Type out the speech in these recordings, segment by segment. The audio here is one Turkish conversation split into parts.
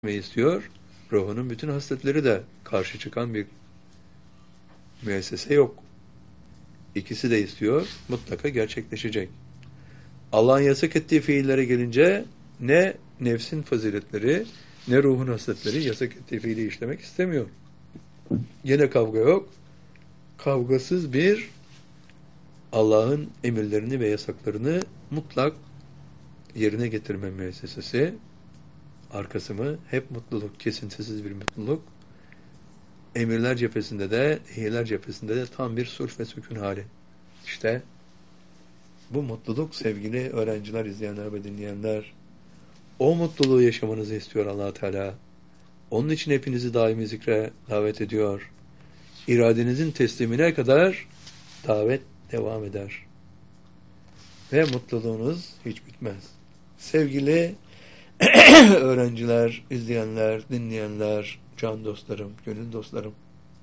istiyor. Ruhunun bütün hasletleri de karşı çıkan bir müessese yok. İkisi de istiyor, mutlaka gerçekleşecek. Allah'ın yasak ettiği fiillere gelince ne nefsin faziletleri ne ruhun hasletleri yasak ettiği fiili işlemek istemiyor. Yine kavga yok. Kavgasız bir Allah'ın emirlerini ve yasaklarını mutlak yerine getirme müessesesi. Arkası mı? Hep mutluluk, kesintisiz bir mutluluk. Emirler cephesinde de, nehirler cephesinde de tam bir sulh ve sükun hali. İşte bu mutluluk sevgili öğrenciler, izleyenler ve dinleyenler, o mutluluğu yaşamanızı istiyor Allah Teala. Onun için hepinizi daimi zikre davet ediyor. İradenizin teslimine kadar davet devam eder. Ve mutluluğunuz hiç bitmez. Sevgili öğrenciler, izleyenler, dinleyenler, can dostlarım, gönül dostlarım,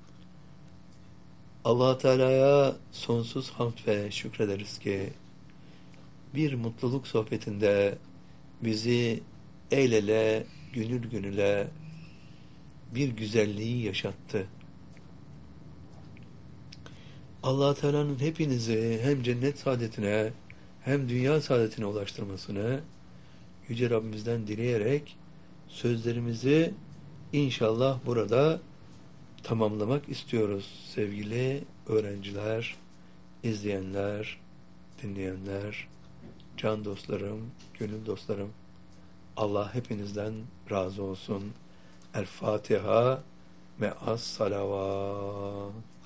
Allah Teala'ya sonsuz hamd ve şükrederiz ki bir mutluluk sohbetinde bizi el ele, gönül gönüle bir güzelliği yaşattı. Allah Teala'nın hepinizi hem cennet saadetine hem dünya saadetine ulaştırmasını Yüce Rabbimizden dileyerek sözlerimizi inşallah burada tamamlamak istiyoruz. Sevgili öğrenciler, izleyenler, dinleyenler, can dostlarım, gönül dostlarım, Allah hepinizden razı olsun. El Fatiha me'as salavat.